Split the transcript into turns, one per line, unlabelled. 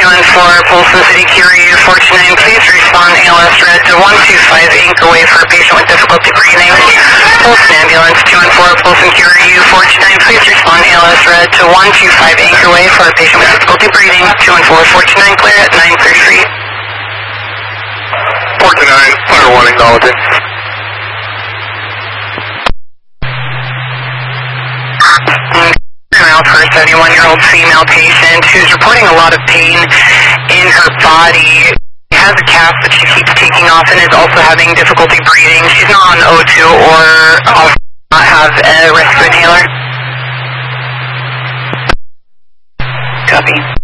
214, Polson City, QRU 429, please respond ALS red to 125 Anchorway for a patient with difficulty breathing. Polson ambulance 214, Polson QRU 429, please respond ALS red to 125 Anchorway for a patient with difficulty breathing. 214, 429, clear at 933.
429, fire one acknowledging.
Out for a 71-year-old female patient who's reporting a lot of pain in her body. She has a cast that she keeps taking off and is also having difficulty breathing. She's not on O2 or also not have a rescue inhaler. Copy.